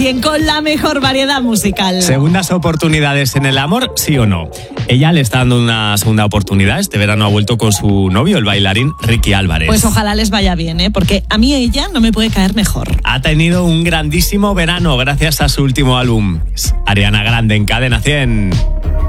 alguien con la mejor variedad musical. ¿Segundas oportunidades en el amor, sí o no? Ella le está dando una segunda oportunidad. Este verano ha vuelto con su novio, el bailarín Ricky Álvarez. Pues ojalá les vaya bien, porque a mí ella no me puede caer mejor. Ha tenido un grandísimo verano gracias a su último álbum. Ariana Grande en Cadena 100.